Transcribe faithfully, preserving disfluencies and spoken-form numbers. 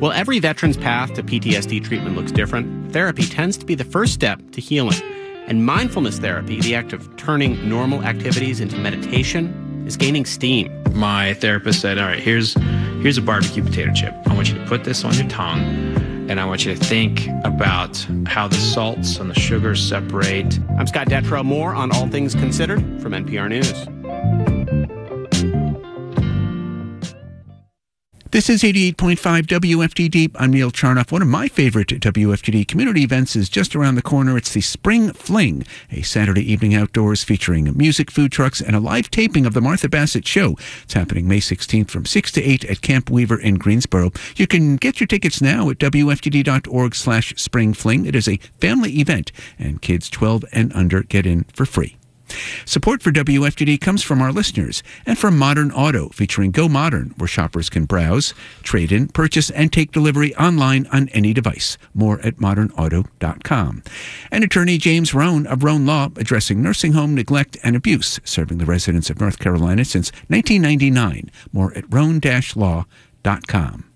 While every veteran's path to P T S D treatment looks different, therapy tends to be the first step to healing. And mindfulness therapy, the act of turning normal activities into meditation, is gaining steam. My therapist said, all right, here's here's a barbecue potato chip. I want you to put this on your tongue, and I want you to think about how the salts and the sugars separate. I'm Scott Detrow. More on All Things Considered from N P R News. This is eighty-eight point five W F T D. I'm Neil Charnoff. One of my favorite W F T D community events is just around the corner. It's the Spring Fling, a Saturday evening outdoors featuring music, food trucks, and a live taping of the Martha Bassett Show. It's happening May sixteenth from six to eight at Camp Weaver in Greensboro. You can get your tickets now at W F T D dot org slash Spring Fling. It is a family event, and kids twelve and under get in for free. Support for W F T D comes from our listeners and from Modern Auto, featuring Go Modern, where shoppers can browse, trade in, purchase, and take delivery online on any device. More at modern auto dot com. And attorney James Rohn of Rohn Law, addressing nursing home neglect and abuse, serving the residents of North Carolina since nineteen ninety-nine. More at rohn dash law dot com.